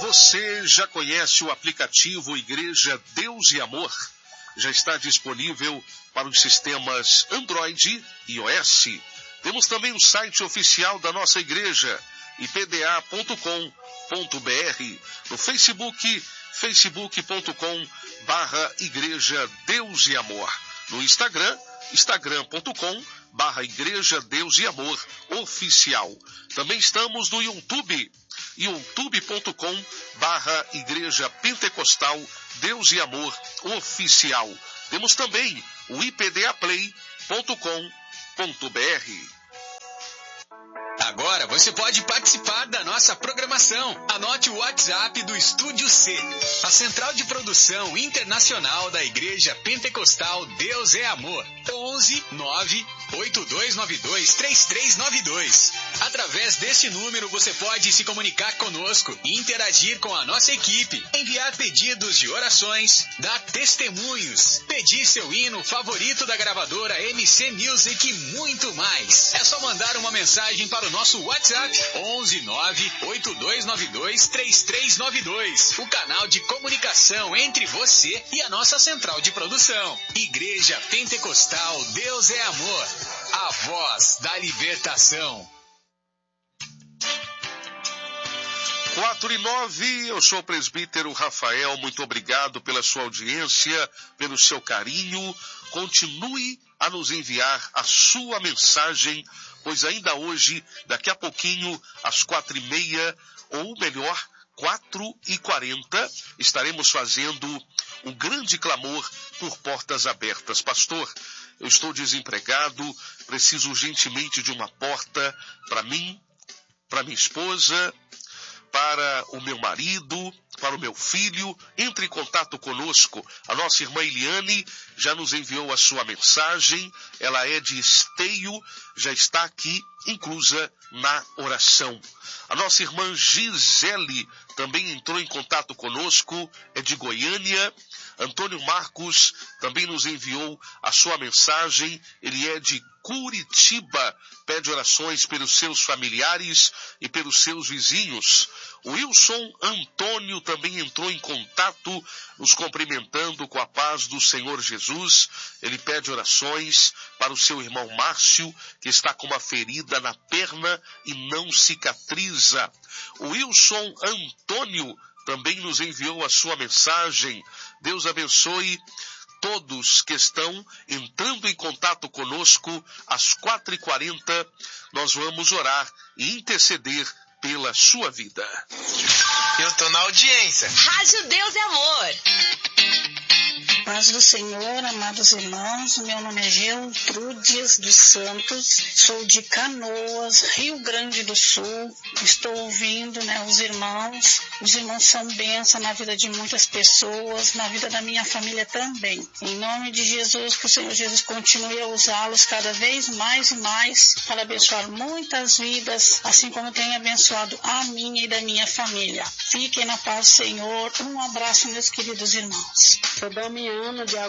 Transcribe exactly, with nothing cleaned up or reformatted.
Você já conhece o aplicativo Igreja Deus e Amor? Já está disponível para os sistemas Android e iOS. Temos também o site oficial da nossa igreja, i p d a ponto com ponto b r. No Facebook, facebook ponto com barra Igreja Deus e Amor. No Instagram, instagram ponto com barra Igreja Deus e Amor Oficial. Também estamos no YouTube, youtube ponto com barra Igreja Pentecostal Deus e Amor Oficial. Temos também o i p d a play ponto com ponto b r. Agora você pode participar da nossa programação. Anote o WhatsApp do Estúdio C, a central de produção internacional da Igreja Pentecostal Deus é Amor. onze nove oito dois nove dois três três nove dois. Através deste número você pode se comunicar conosco e interagir com a nossa equipe, enviar pedidos de orações, dar testemunhos, pedir seu hino favorito da gravadora M C Music e muito mais. É só mandar uma mensagem para o nosso WhatsApp onze nove oito dois nove dois três três nove dois. O canal de comunicação entre você e a nossa central de produção. Igreja Pentecostal Deus é Amor, a voz da libertação. quatro e nove, eu sou o presbítero Rafael, muito obrigado pela sua audiência, pelo seu carinho. Continue a nos enviar a sua mensagem, pois ainda hoje, daqui a pouquinho, às quatro e meia, ou melhor, quatro e quarenta, estaremos fazendo um grande clamor por portas abertas. Pastor, eu estou desempregado, preciso urgentemente de uma porta para mim, para minha esposa, para o meu marido, para o meu filho. Entre em contato conosco. A nossa irmã Eliane já nos enviou a sua mensagem. Ela é de Esteio, já está aqui inclusa na oração. A nossa irmã Gisele também entrou em contato conosco, é de Goiânia. Antônio Marcos também nos enviou a sua mensagem, ele é de Curitiba, pede orações pelos seus familiares e pelos seus vizinhos. O Wilson Antônio também entrou em contato, nos cumprimentando com a paz do Senhor Jesus. Ele pede orações para o seu irmão Márcio, que está com uma ferida na perna e não cicatriza. O Wilson Antônio também nos enviou a sua mensagem. Deus abençoe todos que estão entrando em contato conosco. Às quatro e quarenta, nós vamos orar e interceder pela sua vida. Eu tô na audiência. Rádio Deus é Amor. Paz do Senhor, amados irmãos, meu nome é Gertrudes dos Santos, sou de Canoas, Rio Grande do Sul. Estou ouvindo, né, os irmãos. Os irmãos são bênção na vida de muitas pessoas, na vida da minha família também. Em nome de Jesus, que o Senhor Jesus continue a usá-los cada vez mais e mais para abençoar muitas vidas, assim como tem abençoado a minha e da minha família. Fiquem na paz do Senhor. Um abraço, meus queridos irmãos. Sou Damiana de